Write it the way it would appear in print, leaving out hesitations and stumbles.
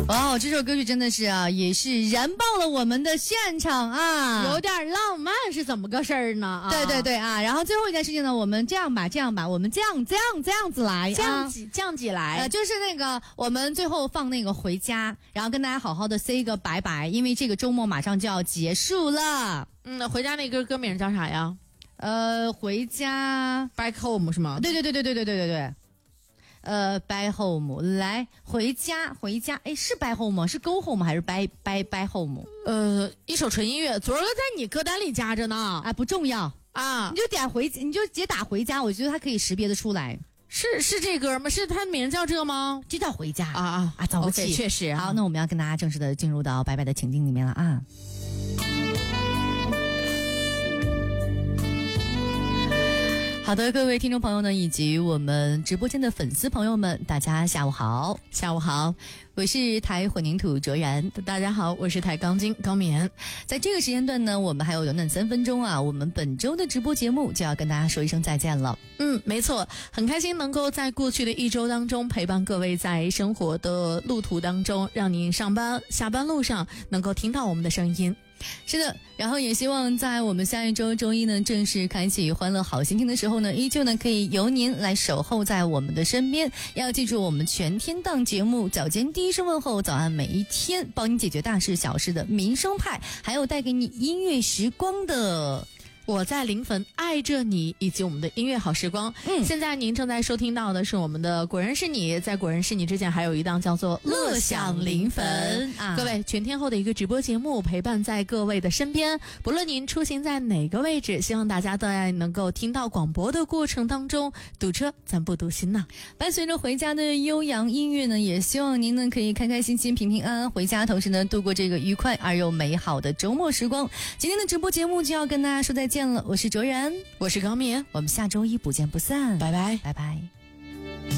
哇，这首歌曲真的是啊，也是燃爆了我们的现场啊， 有点浪漫是怎么个事儿呢？啊， 对对对啊，然后最后一件事情呢，我们这样吧，我们这样子来， 降级来， 就是那个我们最后放那个回家，然后跟大家好好的 say 个拜拜，因为这个周末马上就要结束了。 回家那歌名叫啥呀？ 回家 Back Home 是吗？ 对。back home 来回家，哎，是 back home 吗？是 go home 还是 back home？ 一首纯音乐，昨儿个在你歌单里加着呢。 不重要啊， 你就直接打回家，我觉得它可以识别的出来。 是这歌吗？是它名叫这吗？ 就叫回家啊， 早不起， 确实。 好，那我们要跟大家正式的进入到拜拜的情境里面了啊。好的，各位听众朋友呢，以及我们直播间的粉丝朋友们，大家下午好。 下午好， 我是台混凝土卓然。 大家好，我是台钢筋高棉。 在这个时间段呢，我们还有短短3分钟啊，我们本周的直播节目就要跟大家说一声再见了。 没错，很开心能够在过去的1周当中陪伴各位在生活的路途当中，让您上班下班路上能够听到我们的声音。 是的，然后也希望在我们下一周周一呢正式开启欢乐好心情的时候呢，依旧呢可以由您来守候在我们的身边。要记住我们全天档节目，早间第一声问候，早安每一天，帮你解决大事小事的民生派，还有带给你音乐时光的我在临汾爱着你，以及我们的音乐好时光。现在您正在收听到的是我们的果然是你，在果然是你之前还有一档叫做乐享临汾各位全天候的一个直播节目，陪伴在各位的身边，不论您出行在哪个位置，希望大家都能够听到广播的过程当中，堵车咱不堵心呐。 伴随着回家的悠扬音乐呢，也希望您呢可以开开心心平平安安回家，同时呢度过这个愉快而又美好的周末时光。今天的直播节目就要跟大家说再见了，我是卓然， 我是高棉， 我们下周一不见不散， 拜拜， 拜拜。